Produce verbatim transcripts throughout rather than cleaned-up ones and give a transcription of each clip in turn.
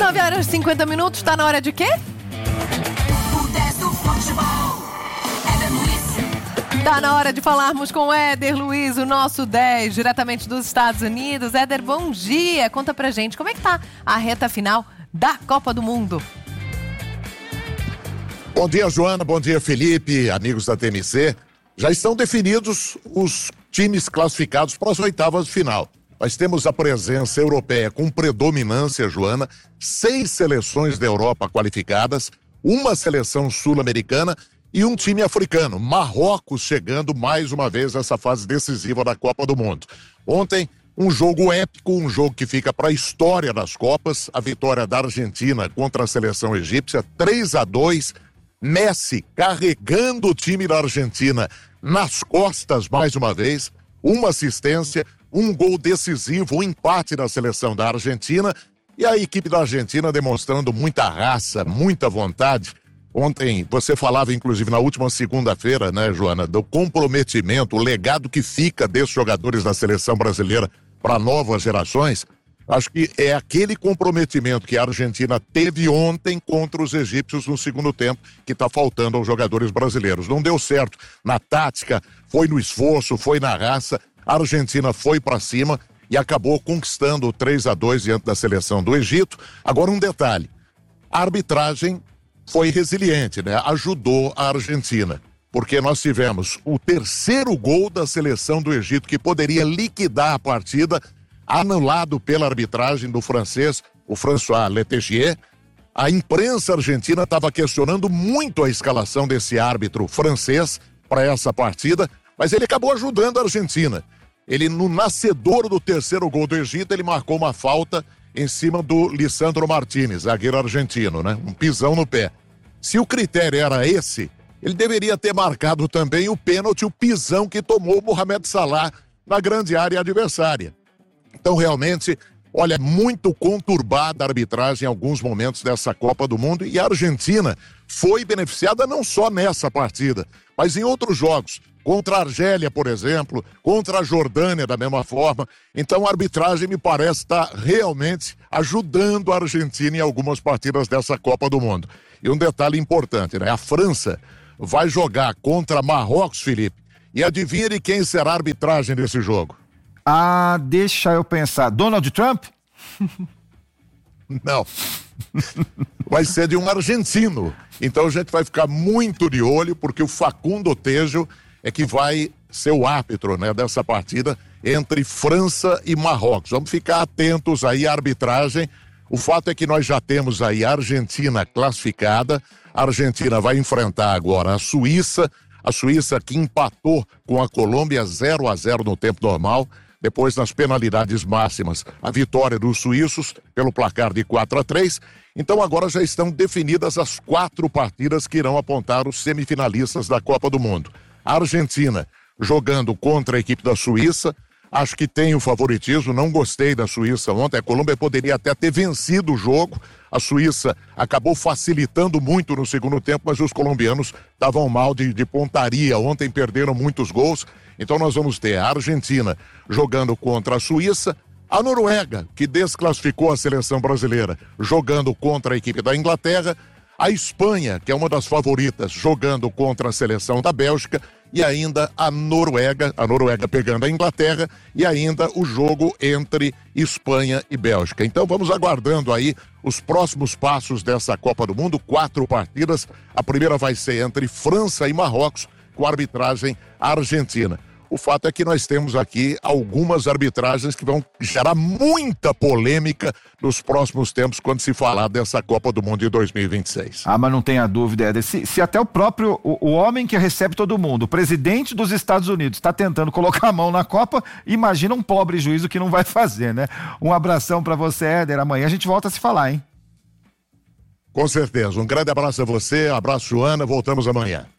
nove horas e cinquenta minutos, tá na hora de quê? O dez do futebol, Éder Luiz. Tá na hora de falarmos com o Éder Luiz, o nosso dez, diretamente dos Estados Unidos. Éder, bom dia. Conta pra gente, como é que tá a reta final da Copa do Mundo? Bom dia, Joana. Bom dia, Felipe, amigos da T M C. Já estão definidos os times classificados para as oitavas de final. Nós temos a presença europeia com predominância, Joana, seis seleções da Europa qualificadas, uma seleção sul-americana e um time africano. Marrocos chegando mais uma vez nessa fase decisiva da Copa do Mundo. Ontem, um jogo épico, um jogo que fica para a história das Copas, a vitória da Argentina contra a seleção egípcia, três a dois, Messi carregando o time da Argentina nas costas mais uma vez, uma assistência, um gol decisivo, um empate da seleção da Argentina e a equipe da Argentina demonstrando muita raça, muita vontade. Ontem você falava, inclusive, na última segunda-feira, né, Joana, do comprometimento, o legado que fica desses jogadores da seleção brasileira para novas gerações. Acho que é aquele comprometimento que a Argentina teve ontem contra os egípcios no segundo tempo que está faltando aos jogadores brasileiros. Não deu certo na tática, foi no esforço, foi na raça. A Argentina foi para cima e acabou conquistando o três a dois diante da seleção do Egito. Agora um detalhe, a arbitragem foi resiliente, né? Ajudou a Argentina, porque nós tivemos o terceiro gol da seleção do Egito que poderia liquidar a partida, anulado pela arbitragem do francês, o François Letelier. A imprensa argentina estava questionando muito a escalação desse árbitro francês para essa partida, mas ele acabou ajudando a Argentina. Ele, no nascedor do terceiro gol do Egito, ele marcou uma falta em cima do Lisandro Martínez, zagueiro argentino, né? Um pisão no pé. Se o critério era esse, ele deveria ter marcado também o pênalti, o pisão que tomou o Mohamed Salah na grande área adversária. Então, realmente, olha, muito conturbada a arbitragem em alguns momentos dessa Copa do Mundo e a Argentina foi beneficiada não só nessa partida, mas em outros jogos. Contra a Argélia, por exemplo, contra a Jordânia da mesma forma. Então a arbitragem me parece estar realmente ajudando a Argentina em algumas partidas dessa Copa do Mundo. E um detalhe importante, né? A França vai jogar contra Marrocos, Felipe, e adivinha de quem será a arbitragem desse jogo? Ah, deixa eu pensar. Donald Trump? Não. Vai ser de um argentino. Então a gente vai ficar muito de olho, porque o Facundo Tejo é que vai ser o árbitro, né, dessa partida entre França e Marrocos. Vamos ficar atentos aí à arbitragem. O fato é que nós já temos aí a Argentina classificada. A Argentina vai enfrentar agora a Suíça. A Suíça que empatou com a Colômbia zero a zero no tempo normal. Depois, nas penalidades máximas, a vitória dos suíços pelo placar de quatro a três. Então agora já estão definidas as quatro partidas que irão apontar os semifinalistas da Copa do Mundo. A Argentina jogando contra a equipe da Suíça, acho que tem o favoritismo, não gostei da Suíça ontem, a Colômbia poderia até ter vencido o jogo, a Suíça acabou facilitando muito no segundo tempo, mas os colombianos estavam mal de, de pontaria, ontem perderam muitos gols, então nós vamos ter a Argentina jogando contra a Suíça, a Noruega, que desclassificou a seleção brasileira, jogando contra a equipe da Inglaterra, a Espanha, que é uma das favoritas, jogando contra a seleção da Bélgica, e ainda a Noruega, a Noruega pegando a Inglaterra, e ainda o jogo entre Espanha e Bélgica. Então vamos aguardando aí os próximos passos dessa Copa do Mundo, quatro partidas. A primeira vai ser entre França e Marrocos, com a arbitragem argentina. O fato é que nós temos aqui algumas arbitragens que vão gerar muita polêmica nos próximos tempos quando se falar dessa Copa do Mundo de dois mil e vinte e seis. Ah, mas não tenha dúvida, Éder. Se, se até o próprio, o, o homem que recebe todo mundo, o presidente dos Estados Unidos, está tentando colocar a mão na Copa, imagina um pobre juízo que não vai fazer, né? Um abração para você, Éder. Amanhã a gente volta a se falar, hein? Com certeza. Um grande abraço a você, abraço, Joana. Voltamos amanhã.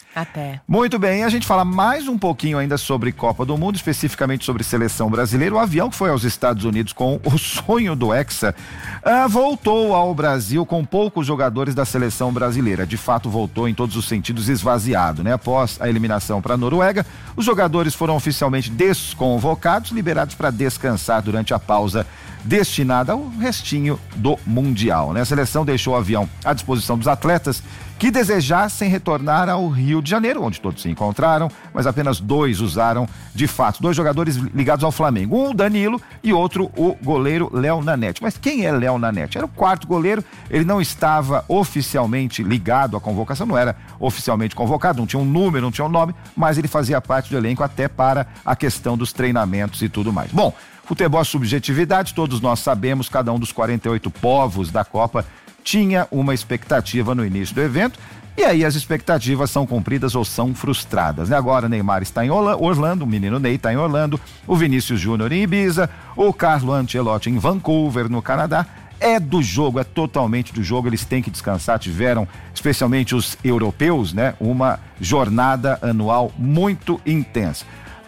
Até. Muito bem, a gente fala mais um pouquinho ainda sobre Copa do Mundo, especificamente sobre seleção brasileira. O avião que foi aos Estados Unidos com o sonho do Hexa uh, voltou ao Brasil com poucos jogadores da seleção brasileira. De fato, voltou em todos os sentidos esvaziado, né? Após a eliminação para a Noruega, os jogadores foram oficialmente desconvocados, liberados para descansar durante a pausa destinada ao restinho do Mundial, né? A seleção deixou o avião à disposição dos atletas que desejassem retornar ao Rio de Janeiro, onde todos se encontraram, mas apenas dois usaram de fato, dois jogadores ligados ao Flamengo, um o Danilo e outro o goleiro Léo Nanete. Mas quem é Léo Nanete? Era o quarto goleiro, ele não estava oficialmente ligado à convocação, não era oficialmente convocado, não tinha um número, não tinha um nome, mas ele fazia parte do elenco até para a questão dos treinamentos e tudo mais. Bom, futebol é subjetividade, todos nós sabemos, cada um dos quarenta e oito povos da Copa tinha uma expectativa no início do evento, e aí as expectativas são cumpridas ou são frustradas, né? Agora Neymar está em Orlando, o menino Ney está em Orlando, o Vinícius Júnior em Ibiza, o Carlo Ancelotti em Vancouver, no Canadá. É do jogo, é totalmente do jogo, eles têm que descansar, tiveram, especialmente os europeus, né? Uma jornada anual muito intensa.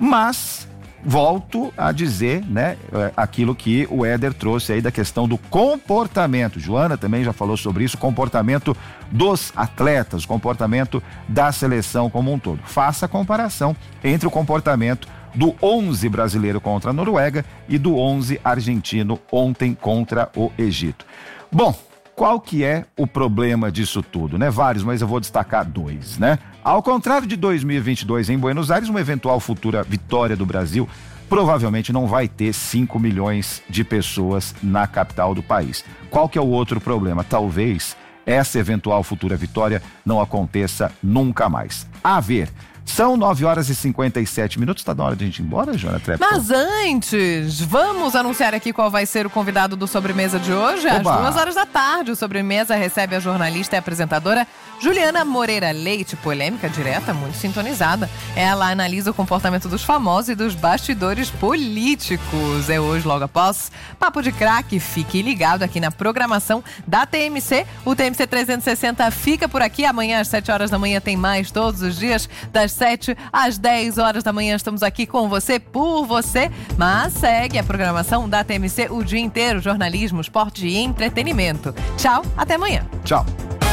Mas volto a dizer, né, aquilo que o Éder trouxe aí da questão do comportamento. Joana também já falou sobre isso, comportamento dos atletas, comportamento da seleção como um todo. Faça a comparação entre o comportamento do onze brasileiro contra a Noruega e do onze argentino ontem contra o Egito. Bom, qual que é o problema disso tudo, né? Vários, mas eu vou destacar dois, né? Ao contrário de dois mil e vinte e dois em Buenos Aires, uma eventual futura vitória do Brasil provavelmente não vai ter cinco milhões de pessoas na capital do país. Qual que é o outro problema? Talvez essa eventual futura vitória não aconteça nunca mais. A ver. São nove horas e cinquenta e sete minutos, tá na hora de a gente ir embora, Joana Trepton? Mas antes, vamos anunciar aqui qual vai ser o convidado do Sobremesa de hoje. Às Oba. duas horas da tarde, o Sobremesa recebe a jornalista e apresentadora Juliana Moreira Leite, polêmica direta, muito sintonizada. Ela analisa o comportamento dos famosos e dos bastidores políticos. É hoje, logo após Papo de Craque. Fique ligado aqui na programação da T M C. O T M C trezentos e sessenta fica por aqui. Amanhã, às sete horas da manhã, tem mais todos os dias, das sete às dez horas da manhã. Estamos aqui com você, por você. Mas segue a programação da T M C o dia inteiro. Jornalismo, esporte e entretenimento. Tchau, até amanhã. Tchau.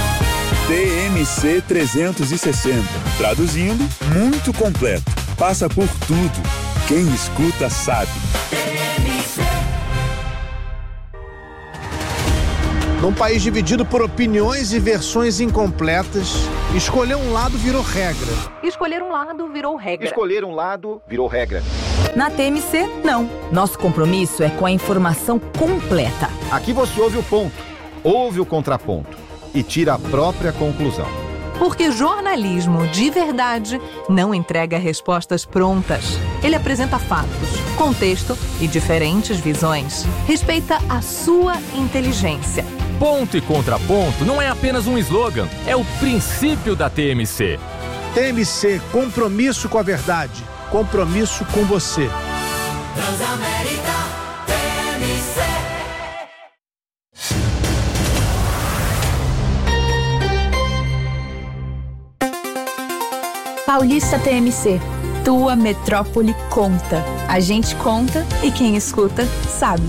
T M C trezentos e sessenta. Traduzindo, muito completo. Passa por tudo. Quem escuta sabe. Num país dividido por opiniões e versões incompletas, escolher um lado virou regra. Escolher um lado virou regra. Escolher um lado virou regra. Na T M C, não. Nosso compromisso é com a informação completa. Aqui você ouve o ponto, ouve o contraponto e tira a própria conclusão. Porque jornalismo de verdade não entrega respostas prontas. Ele apresenta fatos, contexto e diferentes visões. Respeita a sua inteligência. Ponto e contraponto não é apenas um slogan, é o princípio da T M C. T M C, compromisso com a verdade, compromisso com você. Transamérica T M C. Paulista T M C, tua metrópole conta. A gente conta e quem escuta sabe.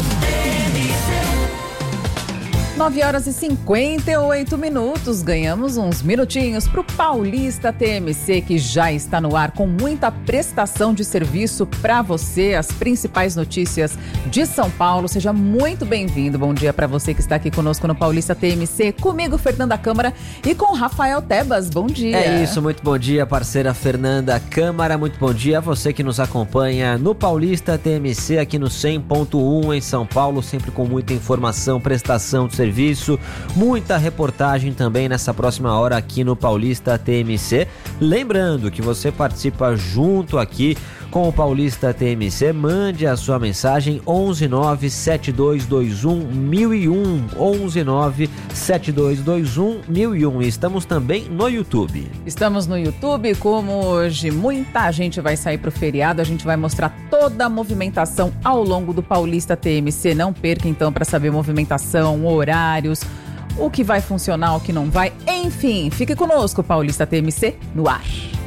nove horas e cinquenta e oito minutos, ganhamos uns minutinhos para o Paulista T M C, que já está no ar com muita prestação de serviço para você, as principais notícias de São Paulo. Seja muito bem-vindo, bom dia para você que está aqui conosco no Paulista T M C, comigo Fernanda Câmara e com Rafael Tebas, bom dia. É isso, muito bom dia, parceira Fernanda Câmara, muito bom dia a você que nos acompanha no Paulista T M C, aqui no cem ponto um em São Paulo, sempre com muita informação, prestação de serviço. Serviço, muita reportagem também nessa próxima hora aqui no Paulista T M C. Lembrando que você participa junto aqui com o Paulista T M C, mande a sua mensagem onze nove sete dois dois um mil e um, onze nove sete dois dois um mil e um. Estamos também no YouTube. Estamos no YouTube, como hoje muita gente vai sair pro feriado, a gente vai mostrar toda a movimentação ao longo do Paulista T M C. Não perca então para saber movimentação, horários, o que vai funcionar, o que não vai. Enfim, fique conosco, Paulista T M C, no ar.